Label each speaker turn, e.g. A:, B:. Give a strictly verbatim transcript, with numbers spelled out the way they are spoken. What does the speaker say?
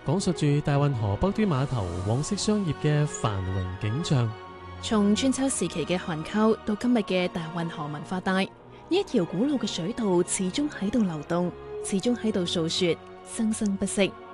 A: 講述住大運河北端碼頭往昔商業嘅繁榮景象。
B: 從春秋時期嘅漢溝到今日嘅大運河文化帶，呢一條古老嘅水道始終喺度流動，始終喺度訴說，生生不息。